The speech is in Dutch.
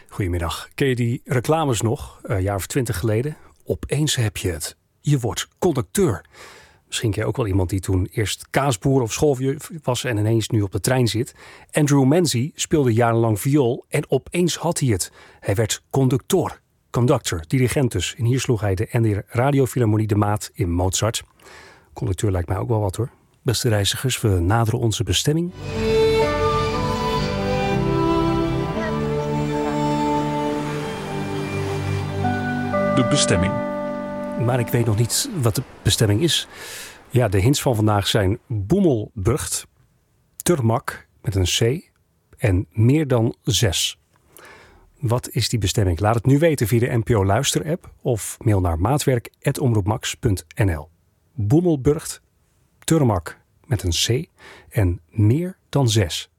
Goedemiddag. Ken je die reclames nog, een jaar of 20 geleden? Opeens heb je het. Je wordt conducteur. Misschien ken je ook wel iemand die toen eerst kaasboer of schooljuf was en ineens nu op de trein zit. Andrew Manzi speelde jarenlang viool en opeens had hij het. Hij werd conductor, dirigent dus. En hier sloeg hij de NDR Radiofilharmonie de maat in Mozart. Conducteur lijkt mij ook wel wat hoor. Beste reizigers, we naderen onze bestemming. De bestemming. Maar ik weet nog niet wat de bestemming is. Ja, de hints van vandaag zijn Boemelburgt, Turmak met een C en meer dan 6. Wat is die bestemming? Laat het nu weten via de NPO Luister-app of mail naar maatwerk@omroepmax.nl. Boemelburgt, Turmak met een C en meer dan 6.